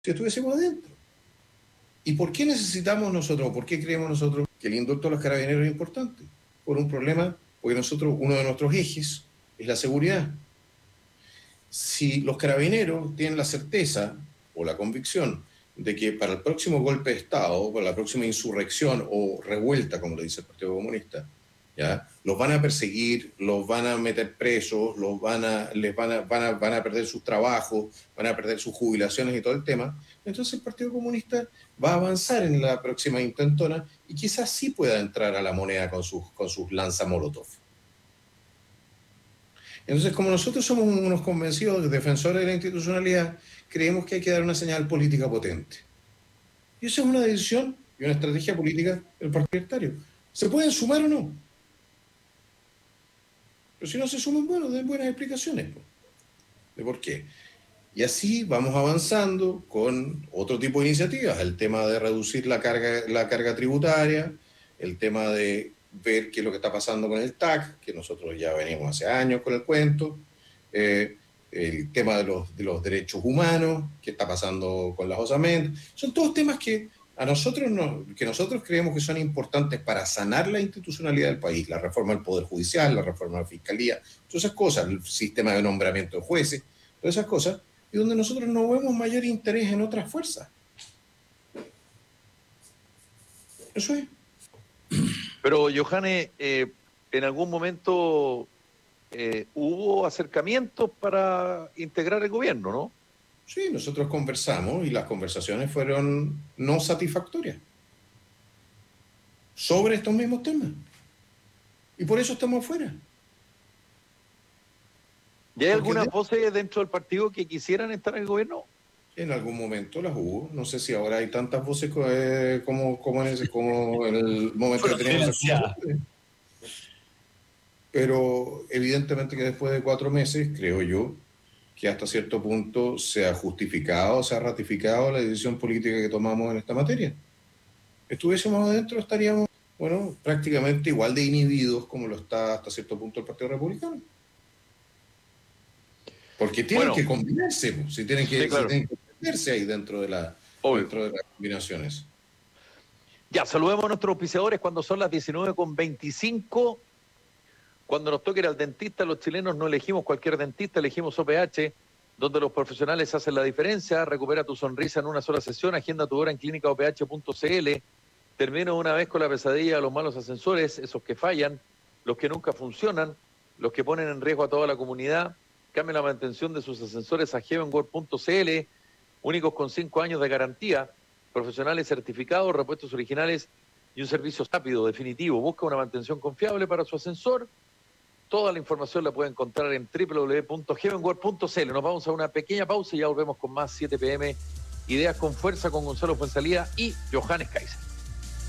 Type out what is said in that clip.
si estuviésemos adentro. ¿Y por qué necesitamos nosotros, por qué creemos nosotros que el indulto a los carabineros es importante? Por un problema, porque nosotros, uno de nuestros ejes es la seguridad. Si los carabineros tienen la certeza o la convicción de que para el próximo golpe de Estado, para la próxima insurrección o revuelta, como le dice el Partido Comunista, ¿ya? Los van a perseguir, los van a meter presos, van a perder sus trabajos, van a perder sus jubilaciones y todo el tema, entonces el Partido Comunista va a avanzar en la próxima intentona y quizás sí pueda entrar a la moneda con sus lanzamolotov. Entonces, como nosotros somos unos convencidos defensores de la institucionalidad, creemos que hay que dar una señal política potente. Y esa es una decisión y una estrategia política del Partido Libertario. ¿Se pueden sumar o no? Pero si no se suman, bueno, den buenas explicaciones de por qué. Y así vamos avanzando con otro tipo de iniciativas, el tema de reducir la carga tributaria, el tema de ver qué es lo que está pasando con el TAC, que nosotros ya venimos hace años con el cuento, el tema de los derechos humanos, qué está pasando con las osamentas. Son todos temas que nosotros creemos que son importantes para sanar la institucionalidad del país, la reforma del Poder Judicial, la reforma de la Fiscalía, todas esas cosas, el sistema de nombramiento de jueces, todas esas cosas, y donde nosotros no vemos mayor interés en otras fuerzas. Eso es. Pero, Johannes, en algún momento hubo acercamientos para integrar el gobierno, ¿no? Sí, nosotros conversamos y las conversaciones fueron no satisfactorias sobre estos mismos temas. Y por eso estamos afuera. ¿Y hay algunas voces dentro del partido que quisieran estar en el gobierno? En algún momento las hubo. No sé si ahora hay tantas voces como en el momento que teníamos. Pero evidentemente que después de 4 meses, creo yo, que hasta cierto punto se ha justificado, se ha ratificado la decisión política que tomamos en esta materia. Estuviésemos adentro, estaríamos, bueno, prácticamente igual de inhibidos como lo está hasta cierto punto el Partido Republicano. Porque tienen que combinarse, si tienen que meterse ahí dentro de las combinaciones. Ya, saludemos a nuestros auspiciadores cuando son las 19:25. Cuando nos toque ir al dentista, los chilenos no elegimos cualquier dentista, elegimos OPH, donde los profesionales hacen la diferencia. Recupera tu sonrisa en una sola sesión, agenda tu hora en clínicaoph.cl. Termina una vez con la pesadilla de los malos ascensores, esos que fallan, los que nunca funcionan, los que ponen en riesgo a toda la comunidad. Cambien la mantención de sus ascensores a heavenworld.cl, únicos con 5 años de garantía, profesionales certificados, repuestos originales y un servicio rápido, definitivo. Busca una mantención confiable para su ascensor. Toda la información la puede encontrar en www.heavenworld.cl. Nos vamos a una pequeña pausa y ya volvemos con más 7 PM. Ideas con fuerza con Gonzalo Fuenzalía y Johannes Kaiser.